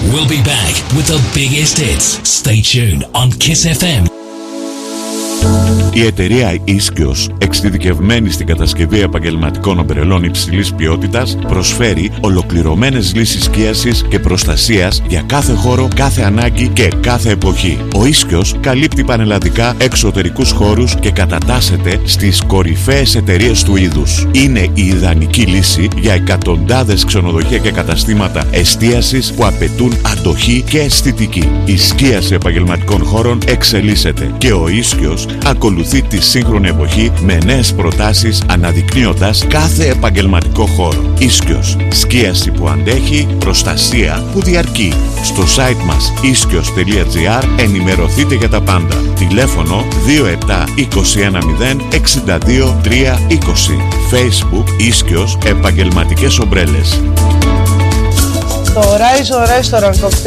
We'll be back with the biggest hits. Stay tuned on Kiss FM. Η εταιρεία Iskios, εξειδικευμένη στην κατασκευή επαγγελματικών ομπρελών υψηλής ποιότητας, προσφέρει ολοκληρωμένες λύσεις σκίασης και προστασίας για κάθε χώρο, κάθε ανάγκη και κάθε εποχή. Ο Iskios καλύπτει πανελλαδικά εξωτερικούς χώρους και κατατάσσεται στις κορυφαίες εταιρείες του είδους. Είναι η ιδανική λύση για εκατοντάδες ξενοδοχεία και καταστήματα εστίασης που απαιτούν αντοχή και αισθητική. Η σκίαση επαγγελματικών χώρων εξελίσσεται και ο Iskios ακολουθεί τη σύγχρονη εποχή με νέες προτάσεις, αναδεικνύοντας κάθε επαγγελματικό χώρο. Iskios, σκίαση που αντέχει, προστασία που διαρκεί. Στο site μας iskios.gr ενημερωθείτε για τα πάντα. Τηλέφωνο 27 210 62 320. Facebook Iskios, επαγγελματικές ομπρέλες. Το Horizon Restaurant Cocktail